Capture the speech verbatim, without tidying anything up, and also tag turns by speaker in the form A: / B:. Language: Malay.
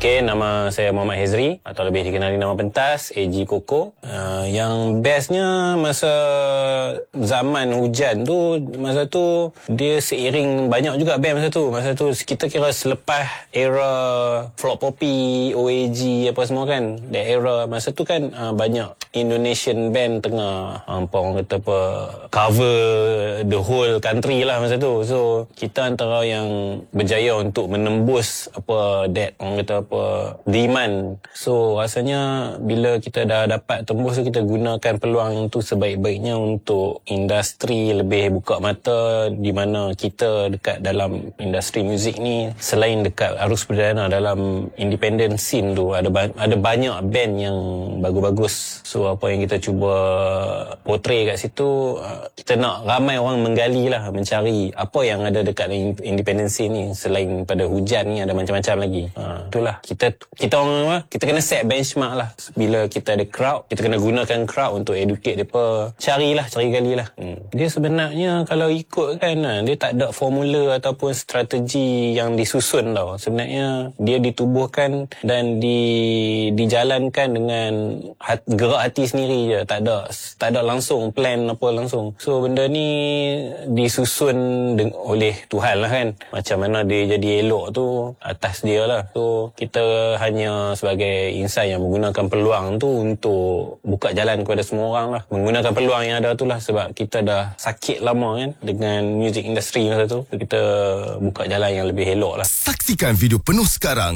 A: Okay, nama saya Muhammad Hezri atau lebih dikenali nama pentas A G Koko. Uh, yang bestnya masa zaman hujan tu, masa tu dia seiring banyak juga band masa tu. Masa tu kita kira selepas era Flop Poppy, O A G apa semua kan. That era masa tu kan uh, banyak Indonesian band tengah apa orang kata apa cover the whole country lah masa tu. So kita antara yang berjaya untuk menembus apa that orang kata apa demand. So rasanya bila kita dah dapat tembus tu, kita gunakan peluang tu sebaik-baiknya untuk industri lebih buka mata, di mana kita dekat dalam industri muzik ni selain dekat arus perdana dalam independent scene tu ada ada banyak band yang bagus-bagus. So apa yang kita cuba portray kat situ, kita nak ramai orang menggali lah, mencari apa yang ada dekat independent scene ni. Selain pada hujan ni ada macam-macam lagi. Ha, itulah kita kita orang apa, kita kena set benchmark lah. Bila kita ada crowd, kita kena gunakan crowd untuk educate mereka. Carilah, cari gali lah. Hmm. Dia sebenarnya kalau ikut kan, dia tak ada formula ataupun strategi yang disusun tau. Sebenarnya dia ditubuhkan dan di dijalankan dengan hat, gerak hati sendiri je. Tak ada tak ada langsung plan apa langsung. So benda ni disusun deng- oleh Tuhan lah kan. Macam mana dia jadi elok tu atas dia lah. So kita hanya sebagai insan yang menggunakan peluang tu untuk buka jalan kepada semua orang lah. Menggunakan peluang yang ada tu lah, sebab kita dah sakit lama kan dengan music industry masa tu. So, kita buka jalan yang lebih elok lah.
B: Saksikan video penuh sekarang